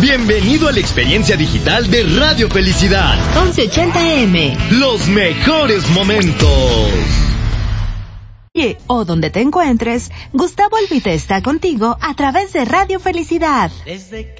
Bienvenido a la experiencia digital de Radio Felicidad. 1180M. Los mejores momentos. O donde te encuentres, Gustavo Albite está contigo a través de Radio Felicidad.